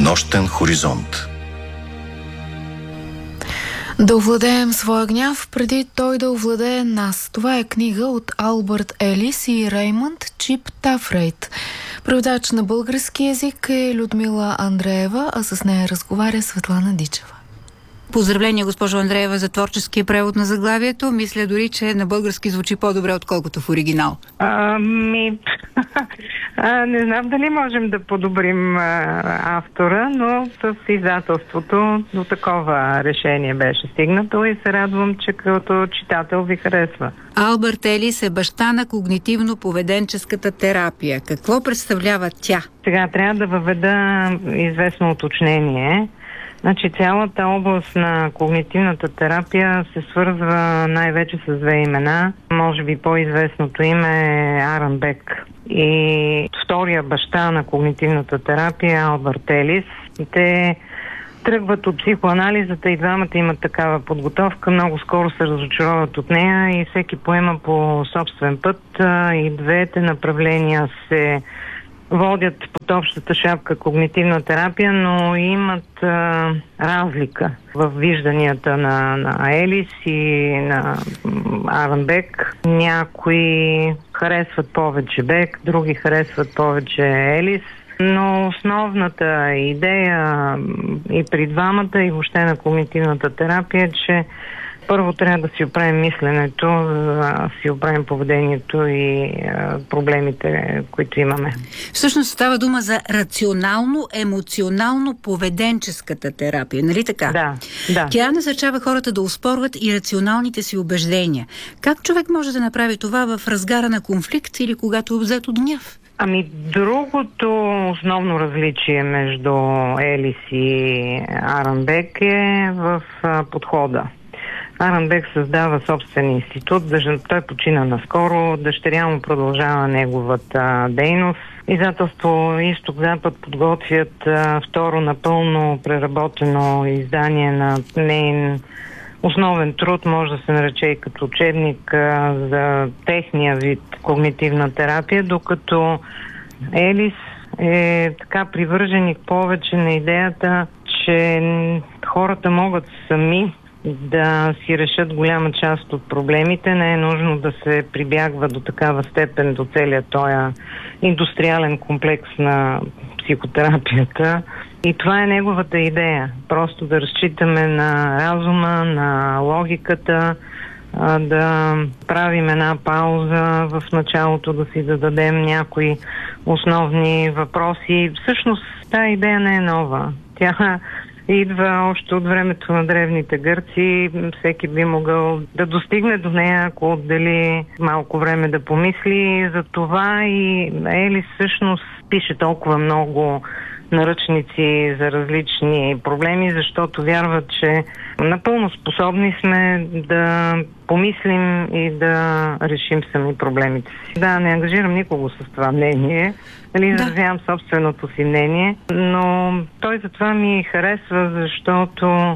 Нощен хоризонт. Да овладеем своя гняв, преди той да овладее нас. Това е книга от Албърт Елис и Реймънд Чип Тафрейт. Преводач на български език е Людмила Андреева, а с нея разговаря Светлана Дичева. Поздравления, госпожо Андреева, за творческия превод на заглавието. Мисля дори, че на български звучи по-добре, отколкото в оригинал. Не знам дали можем да подобрим автора, но с издателството до такова решение беше стигнато и се радвам, че като читател ви харесва. Албърт Елис е баща на когнитивно-поведенческата терапия. Какво представлява тя? Сега трябва да въведа известно уточнение. Значи цялата област на когнитивната терапия се свързва най-вече с две имена. Може би по-известното име е Арън Бек. И втория баща на когнитивната терапия е Албърт Елис. Те тръгват от психоанализата и двамата имат такава подготовка. Много скоро се разочароват от нея и всеки поема по собствен път. И двете направления се водят под общата шапка когнитивна терапия, но имат разлика в вижданията на Елис и на Арън Бек. Някои харесват повече Бек, други харесват повече Елис. Но основната идея и при двамата, и въобще на когнитивната терапия е, че първо трябва да си оправим мисленето, да си оправим поведението и проблемите, които имаме. Всъщност става дума за рационално-емоционално-поведенческата терапия, нали така? Да. Тя насърчава хората да оспорват и рационалните си убеждения. Как човек може да направи това в разгара на конфликт или когато е обзет от гняв? Другото основно различие между Елис и Арън Бек е в подхода. Арън Бек създава собствен институт, той почина наскоро, дъщеря му продължава неговата дейност. Издателство Изток-Запад подготвят второ напълно преработено издание на нейн основен труд, може да се нарече и като учебник за техния вид когнитивна терапия, докато Елис е така привърженик повече на идеята, че хората могат сами да си решат голяма част от проблемите. Не е нужно да се прибягва до такава степен до целия този индустриален комплекс на психотерапията. И това е неговата идея. Просто да разчитаме на разума, на логиката, да правим една пауза в началото, да си зададем някои основни въпроси. Всъщност тази идея не е нова. Тя идва още от времето на древните гърци. Всеки би могъл да достигне до нея, ако отдели малко време да помисли. За това и Елис всъщност пише толкова много наръчници за различни проблеми, защото вярват, че напълно способни сме да помислим и да решим сами проблемите си. Да, не ангажирам никого с това мнение, изразявам собственото си мнение, но той затова ми харесва, защото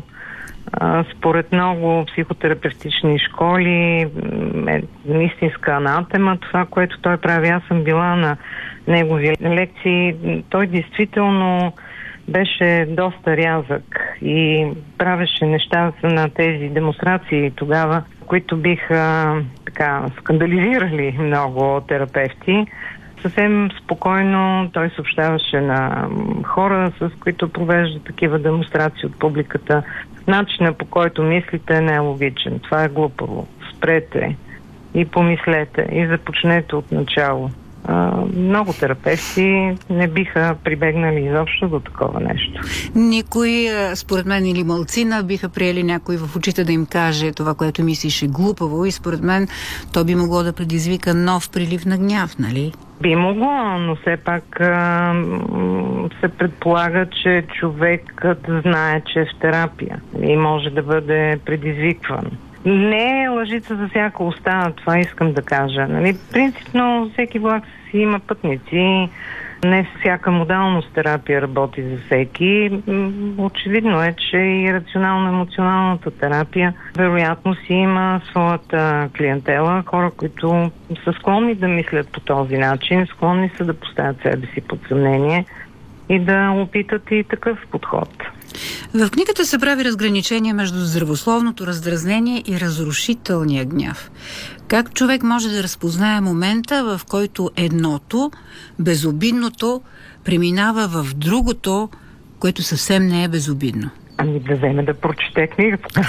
според много психотерапевтични школи е истинска анатема това, което той прави. Аз съм била на негови лекции. Той действително беше доста рязък и правеше неща на тези демонстрации тогава, които биха скандализирали много терапевти. Съвсем спокойно той съобщаваше на хора, с които провежда такива демонстрации от публиката. Начинът, по който мислите, не е логичен. Това е глупаво. Спрете и помислете и започнете от начало. Много терапевти не биха прибегнали изобщо до такова нещо. Никой, според мен, или малцина биха приели някой в очите да им каже това, което мислиш е глупаво, и според мен то би могло да предизвика нов прилив на гняв, нали? Би могло, но все пак се предполага, че човекът знае, че е в терапия и може да бъде предизвикван. Не е лъжица за всяка уста, това искам да кажа. Принципно всеки влак си има пътници, не всяка модалност терапия работи за всеки. Очевидно е, че и рационално-емоционалната терапия вероятно си има своята клиентела, хора, които са склонни да мислят по този начин, склонни са да поставят себе си под съмнение. и да опитат и такъв подход. В книгата се прави разграничение между здравословното раздразнение и разрушителния гняв. Как човек може да разпознае момента, в който едното, безобидното, преминава в другото, което съвсем не е безобидно? Ами да вземе да прочете книгата.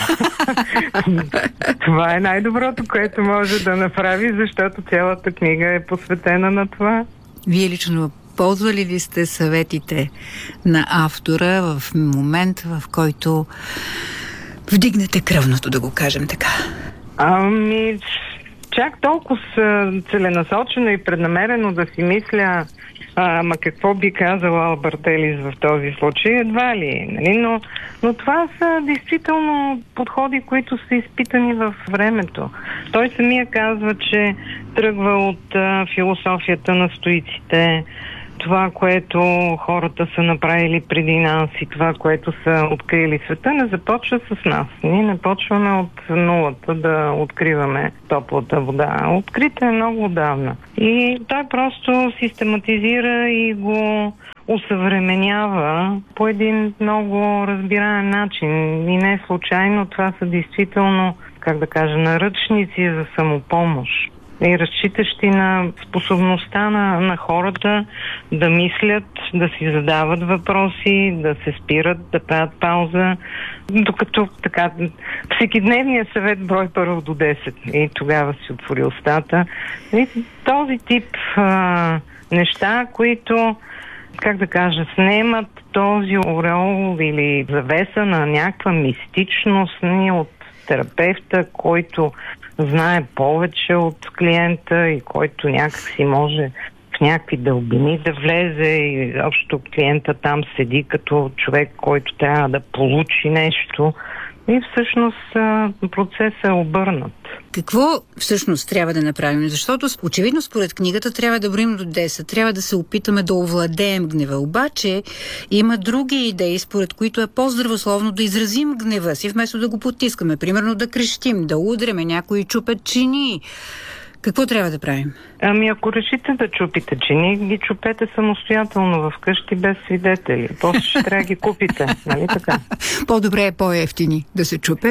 Това е най-доброто, което може да направи, защото цялата книга е посветена на това. Вие лично ползвали ли сте съветите на автора в момент, в който вдигнете кръвното, да го кажем така? Ами, чак толкова целенасочено и преднамерено да си мисля ама какво би казал Албърт Елис в този случай, едва ли, нали? Но това са действително подходи, които са изпитани в времето. Той самия казва, че тръгва от философията на стоиците, това, което хората са направили преди нас и това, което са открили света, не започва с нас. Ние не почваме от нулата да откриваме топлата вода. Открита е много отдавна. И той просто систематизира и го усъвременява по един много разбираем начин. И не случайно това са действително, как да кажа, наръчници за самопомощ. И разчитащи на способността на хората да мислят, да си задават въпроси, да се спират, да правят пауза, докато така всекидневният съвет брой 1 до 10 и тогава си отвори устата. И този тип неща, които, как да кажа, снемат този ореол или завеса на някаква мистичност от терапевта, който знае повече от клиента и който някак си може в някакви дълбини да влезе и общо клиента там седи като човек, който трябва да получи нещо. И всъщност процесът е обърнат. Какво всъщност трябва да направим? Защото очевидно според книгата трябва да броим до 10, трябва да се опитаме да овладеем гнева. Обаче има други идеи, според които е по-здравословно да изразим гнева си, вместо да го потискаме. Примерно да крещим, да удреме, някои чупят чини. Какво трябва да правим? Ами ако решите да чупите чини, ги чупете самостоятелно вкъщи без свидетели. После ще трябва да ги купите, нали така? По-добре е по-евтини да се чупят.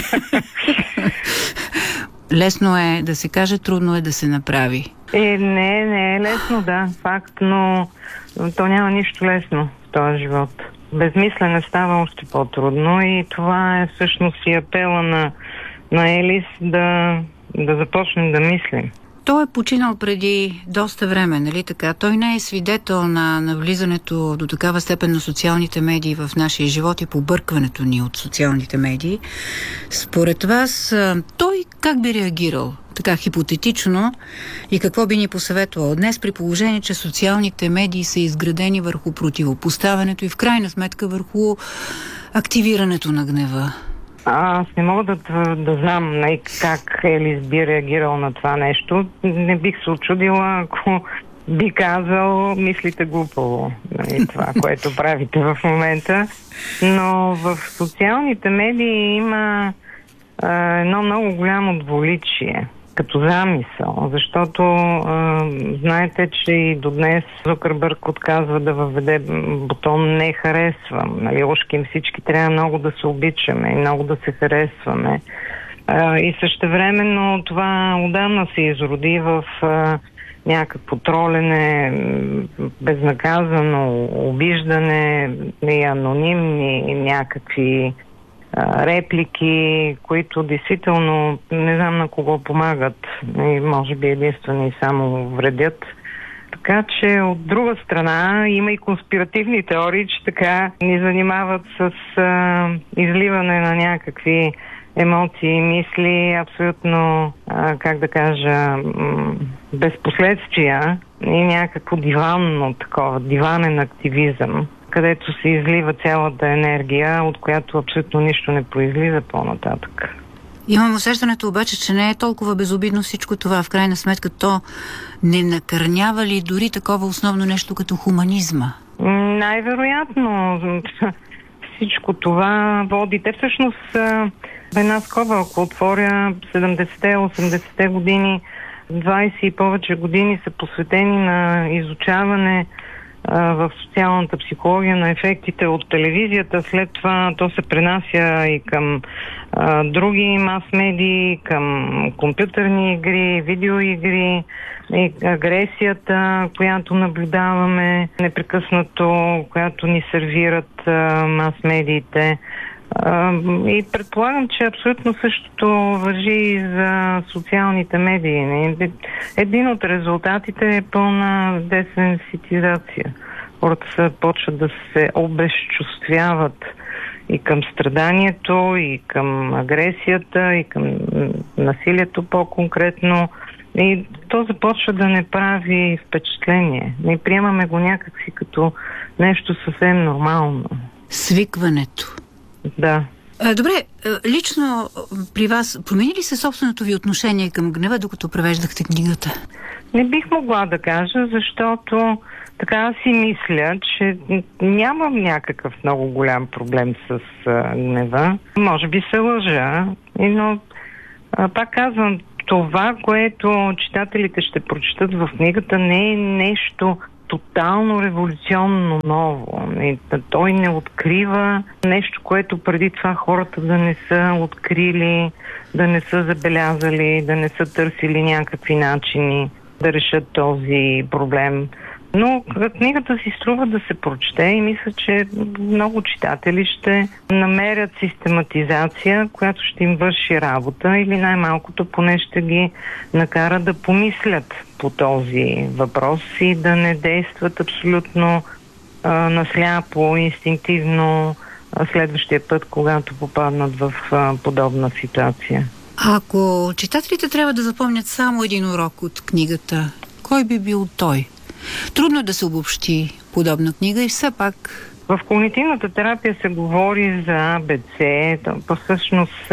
Лесно е да се каже, трудно е да се направи. Не е лесно, да, факт, но то няма нищо лесно в този живот. Безмислене става още по-трудно и това е всъщност и апела на Елис да започнем да мислим. Той е починал преди доста време, нали така? Той не е свидетел на влизането до такава степен на социалните медии в нашия живот и побъркването ни от социалните медии. Според вас, той как би реагирал? Така хипотетично и какво би ни посъветвал днес при положение, че социалните медии са изградени върху противопоставянето и в крайна сметка върху активирането на гнева? Аз не мога да знам как Елис би реагирал на това нещо. Не бих се очудила, ако би казал, мислите глупаво, това, което правите в момента. Но в социалните медии има едно много голямо двуличие като замисъл, защото знаете, че и до днес Зукърбърг отказва да въведе бутон "не харесвам". Нали, ушким всички трябва много да се обичаме и много да се харесваме. И същевременно това отдавна се изроди в някакво тролене, безнаказано обиждане и анонимни някакви реплики, които действително не знам на кого помагат и може би единствено и само вредят. Така че от друга страна има и конспиративни теории, че така ни занимават с изливане на някакви емоции и мисли, абсолютно, как да кажа, без последствия и някакво диванен активизъм, където се излива цялата енергия, от която абсолютно нищо не произлиза по-нататък. Имам усещането обаче, че не е толкова безобидно всичко това. В крайна сметка то не накърнява ли дори такова основно нещо като хуманизма? Най-вероятно всичко това води. Те всъщност една скоба, ако отворя 70-те, 80-те години, 20 и повече години са посветени на изучаване в социалната психология на ефектите от телевизията. След това то се пренася и към други мас-медии, към компютърни игри, видеоигри, и агресията, която наблюдаваме непрекъснато, която ни сервират мас-медиите. И предполагам, че абсолютно същото важи и за социалните медии. Един от резултатите е пълна десенситизация. Хората почват да се обезчувствяват и към страданието, и към агресията, и към насилието по-конкретно. И то започва да не прави впечатление. Не приемаме го някакси като нещо съвсем нормално. Свикването. Да. Добре, лично при вас промени ли се собственото ви отношение към гнева, докато превеждахте книгата? Не бих могла да кажа, защото така си мисля, че нямам някакъв много голям проблем с гнева. Може би се лъжа, но пак казвам, това, което читателите ще прочитат в книгата, не е нещо тотално революционно ново. Той не открива нещо, което преди това хората да не са открили, да не са забелязали, да не са търсили някакви начини да решат този проблем. Но книгата си струва да се прочете и мисля, че много читатели ще намерят систематизация, която ще им върши работа или най-малкото поне ще ги накара да помислят по този въпрос и да не действат абсолютно насляпо, инстинктивно следващия път, когато попаднат в подобна ситуация. Ако читателите трябва да запомнят само един урок от книгата, кой би бил той? Трудно да се обобщи подобна книга и все пак... В когнитивната терапия се говори за АБЦ. Всъщност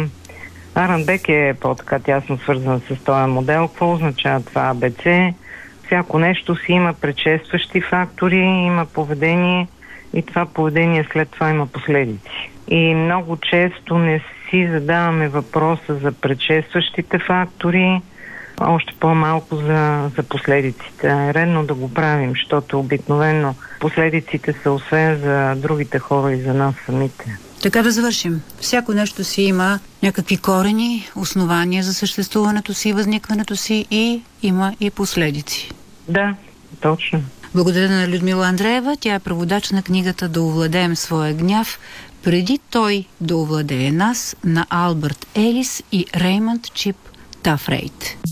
Аран Бек е по-така тясно свързан с този модел. Какво означава това АБЦ? Всяко нещо си има предшестващи фактори, има поведение и това поведение след това има последици. И много често не си задаваме въпроса за предшестващите фактори, още по-малко за последиците. Е редно да го правим, защото обикновено последиците са освен за другите хора и за нас самите. Така да завършим. Всяко нещо си има някакви корени, основания за съществуването си, възникването си и има и последици. Да, точно. Благодаря на Людмила Андреева. Тя е преводач на книгата "Да овладеем своя гняв, преди той да овладее нас" на Албърт Елис и Реймънд Чип Тафрейт.